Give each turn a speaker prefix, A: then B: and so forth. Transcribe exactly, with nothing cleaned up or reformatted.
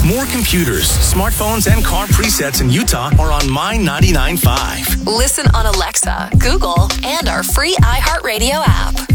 A: More computers, smartphones, and car presets in Utah are on My ninety-nine point five.
B: Listen on Alexa, Google, and our free iHeartRadio app.